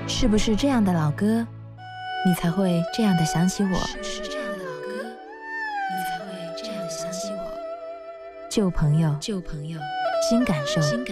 是不是这样的老歌，你才会这样的想起我？旧朋友，新感受。